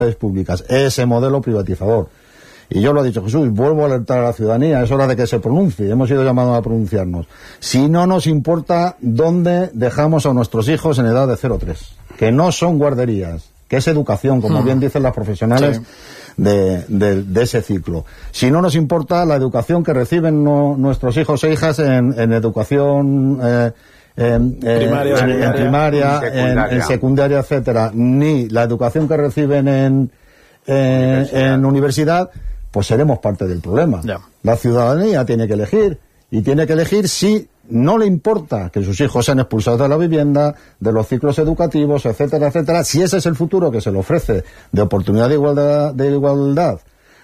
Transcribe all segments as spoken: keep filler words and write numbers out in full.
públicas, ese modelo privatizador. Y yo lo he dicho, Jesús, vuelvo a alertar a la ciudadanía, es hora de que se pronuncie, hemos sido llamados a pronunciarnos. Si no nos importa dónde dejamos a nuestros hijos en edad de cero a tres, que no son guarderías, que es educación, como hmm. bien dicen las profesionales sí. de, de, de ese ciclo. Si no nos importa la educación que reciben no, nuestros hijos e hijas en, en educación eh, en, primaria, en, en, primaria secundaria. En, en secundaria, etcétera, ni la educación que reciben en, eh, universidad. en universidad, pues seremos parte del problema. Ya. La ciudadanía tiene que elegir, y tiene que elegir si no le importa que sus hijos sean expulsados de la vivienda, de los ciclos educativos, etcétera, etcétera. Si ese es el futuro que se le ofrece de oportunidad de igualdad, de igualdad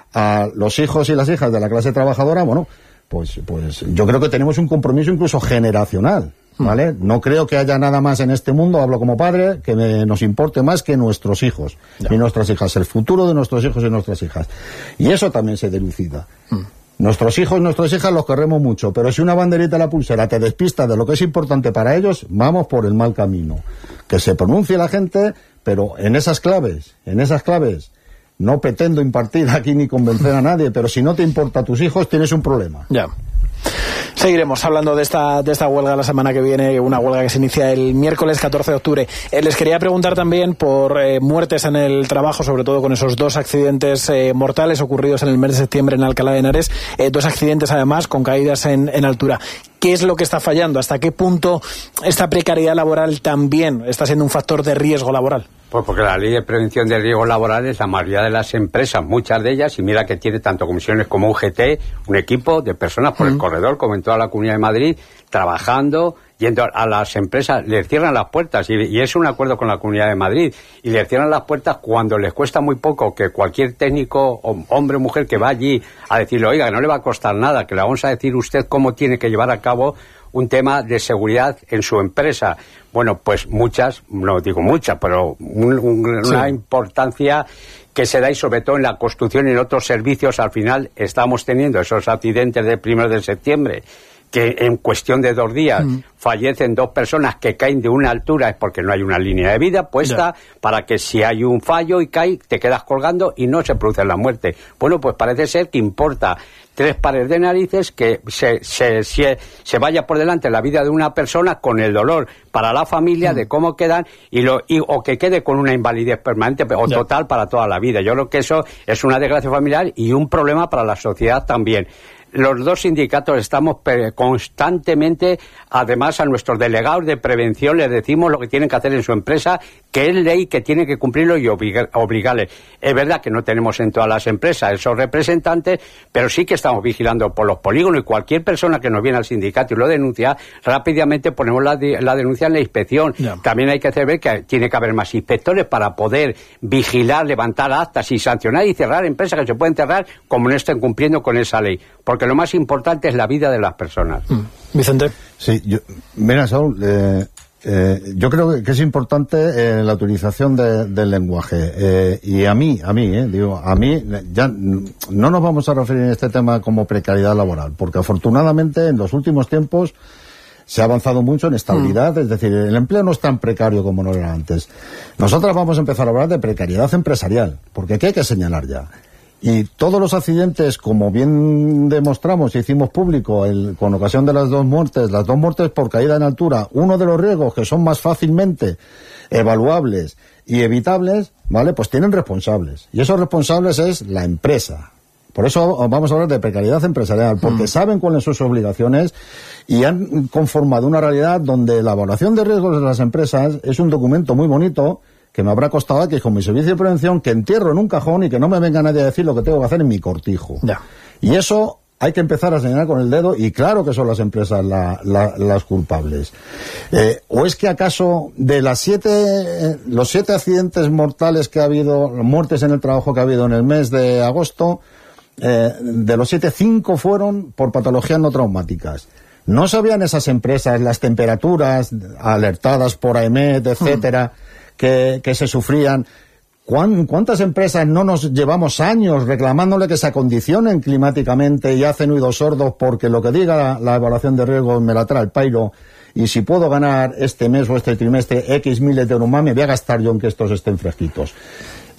a los hijos y las hijas de la clase trabajadora, bueno, pues, pues yo creo que tenemos un compromiso incluso generacional, ¿vale? Hmm. No creo que haya nada más en este mundo, hablo como padre, que me, nos importe más que nuestros hijos ya. y nuestras hijas, el futuro de nuestros hijos y nuestras hijas. Y eso también se dilucida. Hmm. Nuestros hijos y nuestras hijas los queremos mucho, pero si una banderita a la pulsera te despista de lo que es importante para ellos, vamos por el mal camino. Que se pronuncie la gente, pero en esas claves, en esas claves, no pretendo impartir aquí ni convencer a nadie, pero si no te importa a tus hijos, tienes un problema. Ya. Seguiremos hablando de esta de esta huelga la semana que viene, una huelga que se inicia el miércoles catorce de octubre. Eh, les quería preguntar también por eh, muertes en el trabajo, sobre todo con esos dos accidentes eh, mortales ocurridos en el mes de septiembre en Alcalá de Henares, eh, dos accidentes además con caídas en, en altura. ¿Qué es lo que está fallando? ¿Hasta qué punto esta precariedad laboral también está siendo un factor de riesgo laboral? Pues porque la ley de prevención de riesgos laborales, la mayoría de las empresas, muchas de ellas, y mira que tiene tanto comisiones como U G T, un equipo de personas por mm. el corredor, como en toda la Comunidad de Madrid, trabajando, yendo a las empresas, les cierran las puertas, y, y es un acuerdo con la Comunidad de Madrid, y les cierran las puertas cuando les cuesta muy poco que cualquier técnico, hombre o mujer, que va allí a decirle, oiga, que no le va a costar nada, que le vamos a decir usted cómo tiene que llevar a cabo un tema de seguridad en su empresa. Bueno, pues muchas, no digo muchas, pero un, un, una sí. importancia que se da, y sobre todo en la construcción y en otros servicios. Al final estamos teniendo esos accidentes del primero de septiembre, que en cuestión de dos días mm. fallecen dos personas que caen de una altura, es porque no hay una línea de vida puesta yeah. para que si hay un fallo y cae, te quedas colgando y no se produce la muerte. Bueno, pues parece ser que importa tres pares de narices que se, se, se, se vaya por delante la vida de una persona con el dolor para la familia mm. de cómo quedan, y lo y, o que quede con una invalidez permanente o yeah. total para toda la vida. Yo creo que eso es una desgracia familiar y un problema para la sociedad también. Los dos sindicatos estamos constantemente, además a nuestros delegados de prevención les decimos lo que tienen que hacer en su empresa, que es ley, que tienen que cumplirlo y obligar, obligarles. Es verdad que no tenemos en todas las empresas esos representantes, pero sí que estamos vigilando por los polígonos, y cualquier persona que nos viene al sindicato y lo denuncia, rápidamente ponemos la, la denuncia en la inspección. Yeah. También hay que hacer ver que tiene que haber más inspectores para poder vigilar, levantar actas y sancionar y cerrar empresas que se pueden cerrar como no estén cumpliendo con esa ley. Porque lo más importante es la vida de las personas. Mm. Vicente. Sí, yo, mira, Saúl, eh, eh, yo creo que es importante eh, la utilización de, del lenguaje. Eh, y a mí, a mí, eh, digo, a mí, ya no nos vamos a referir en este tema como precariedad laboral, porque afortunadamente en los últimos tiempos se ha avanzado mucho en estabilidad, mm. es decir, el empleo no es tan precario como no era antes. Nosotros vamos a empezar a hablar de precariedad empresarial, porque aquí hay que señalar ya. Y todos los accidentes, como bien demostramos y hicimos público el, con ocasión de las dos muertes, las dos muertes por caída en altura, uno de los riesgos que son más fácilmente evaluables y evitables, ¿vale? Pues tienen responsables. Y esos responsables es la empresa. Por eso vamos a hablar de precariedad empresarial, porque mm. saben cuáles son sus obligaciones y han conformado una realidad donde la evaluación de riesgos de las empresas es un documento muy bonito, que me habrá costado aquí con mi servicio de prevención, que entierro en un cajón y que no me venga nadie a decir lo que tengo que hacer en mi cortijo. Ya. Y eso hay que empezar a señalar con el dedo, y claro que son las empresas la, la, las culpables. Eh, ¿O es que acaso de las siete, eh, los siete accidentes mortales que ha habido, muertes en el trabajo que ha habido en el mes de agosto, eh, de los siete, cinco fueron por patologías no traumáticas? ¿No sabían esas empresas las temperaturas alertadas por A E M E T, etcétera, mm. Que, que se sufrían? ¿Cuán, ¿Cuántas empresas no nos llevamos años reclamándole que se acondicionen climáticamente y hacen oídos sordos porque lo que diga la, la evaluación de riesgos me la trae el pairo, y si puedo ganar este mes o este trimestre X miles de euros más, me voy a gastar yo en que estos estén fresquitos?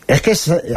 Es que es,